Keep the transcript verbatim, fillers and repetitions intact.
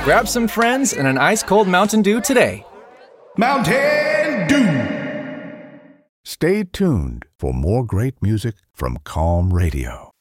Grab some friends and an ice-cold Mountain Dew today. Mountain Dew! Stay tuned for more great music from Calm Radio.